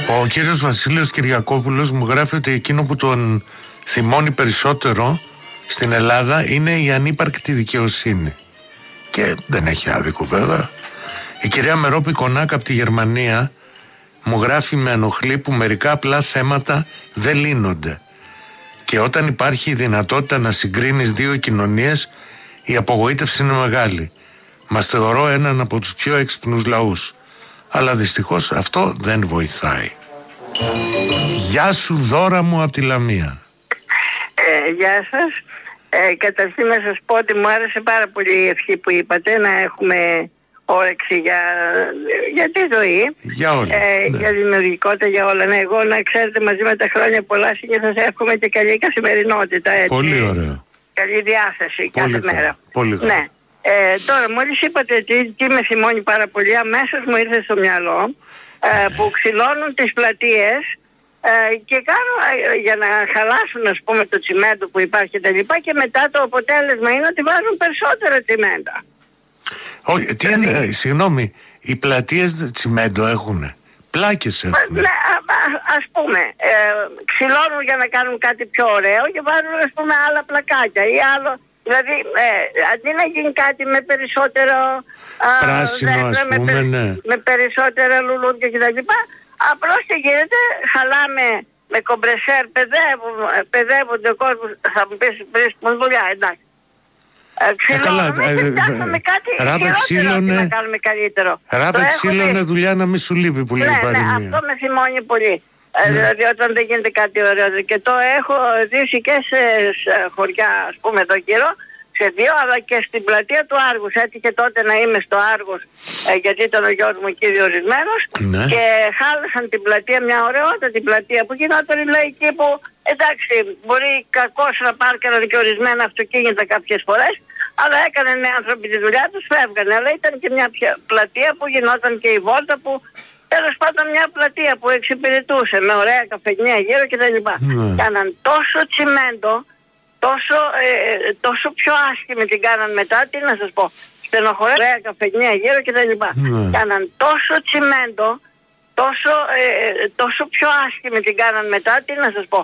Ο κύριος Βασίλειος Κυριακόπουλος μου γράφει ότι εκείνο που τον θυμώνει περισσότερο στην Ελλάδα είναι η ανύπαρκτη δικαιοσύνη. Και δεν έχει άδικο βέβαια. Η κυρία Μερόπη Κονάκα από τη Γερμανία μου γράφει: με ενοχλεί που μερικά απλά θέματα δεν λύνονται. Και όταν υπάρχει η δυνατότητα να συγκρίνεις δύο κοινωνίες, η απογοήτευση είναι μεγάλη. Μας θεωρώ έναν από τους πιο έξυπνους λαούς. Αλλά δυστυχώς αυτό δεν βοηθάει. Γεια σου Δώρα μου από τη Λαμία. Γεια σας. Καταρχήν να σας πω ότι μου άρεσε πάρα πολύ η ευχή που είπατε, να έχουμε όρεξη για τη ζωή, για όλα, για δημιουργικότητα, για όλα. Ναι, εγώ να ξέρετε, μαζί με τα χρόνια πολλά συνήθως εύχομαι και καλή καθημερινότητα. Έτσι. Πολύ ωραίο. Καλή διάθεση πολύ κάθε μέρα. Πολύ ναι. Τώρα μόλις είπατε τι με θυμώνει πάρα πολύ, αμέσως μου ήρθε στο μυαλό που ξυλώνουν τις πλατείες και κάνουν για να χαλάσουν, ας πούμε, το τσιμέντο που υπάρχει και τα λοιπά, και μετά το αποτέλεσμα είναι ότι βάζουν περισσότερα τσιμέντα. Όχι, τι είναι, συγγνώμη, οι πλατείες τσιμέντο έχουνε, πλάκες έχουνε. Ας πούμε, ξυλώνουν για να κάνουν κάτι πιο ωραίο και βάζουν, ας πούμε, άλλα πλακάκια ή άλλο. Δηλαδή, αντί να γίνει κάτι με περισσότερο πράσινο, ας πούμε, με περισσότερα λουλούδια κτλ., απλώς και γίνεται, χαλάμε με κομπρεσέρ, παιδεύονται ο κόσμος. Θα μου πεις βρίσκουμε δουλειά, εντάξει. Ξυλώνουμε και φτιάχνουμε κάτι χειρότερο και να κάνουμε καλύτερο. Ράβε ξύλωνε δουλειά να μη σου λείπει που λέει η παροιμία. Αυτό με θυμώνει πολύ. Δηλαδή όταν δεν γίνεται κάτι ωραίο. Και το έχω ζήσει και σε χωριά, ας πούμε, εδώ γύρω, σε δύο, αλλά και στην πλατεία του Άργους. Έτυχε τότε να είμαι στο Άργους, γιατί ήταν ο γιος μου εκεί διορισμένος, και χάλασαν την πλατεία, μια ωραιότατη πλατεία που γινόταν η λαϊκή, που εντάξει, μπορεί κακώς να πάρκαραν και ορισμένα αυτοκίνητα κάποιες φορές, αλλά έκαναν οι άνθρωποι τη δουλειά τους, φεύγανε. Αλλά ήταν και μια πλατεία που γινόταν και η βόλτα, που τέλος πάντων μια πλατεία που εξυπηρετούσε με ωραία καφενεία γύρω κτλ. Κάναν τόσο τσιμέντο, τόσο πιο άσχημη την κάναν μετά, τι να σας πω, στενοχωρέα, ωραία καφενεία γύρω κτλ. Κάναν τόσο τσιμέντο, τόσο πιο άσχημη την κάναν μετά, τι να σας πω,